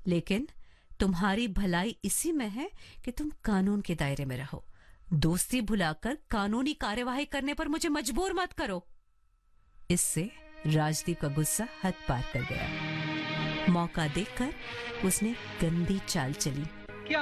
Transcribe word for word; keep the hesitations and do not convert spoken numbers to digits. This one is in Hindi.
लेकिन तुम्हारी भलाई इसी में है कि तुम कानून के दायरे में रहो। दोस्ती भुलाकर कानूनी कार्यवाही करने पर मुझे मजबूर मत करो। इससे राजदीप का गुस्सा हद पार कर गया। मौका देखकर उसने गंदी चाल चली।